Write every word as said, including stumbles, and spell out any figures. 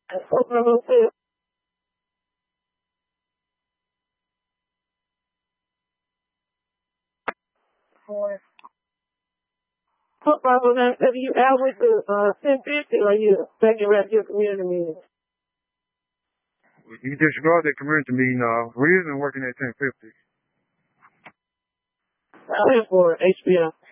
Open a little bit. Four. Football, have you out with the uh, ten fifty or you banging around your community meeting? You disregard that community meeting. Uh, we isn't working at ten fifty. I went for H B O.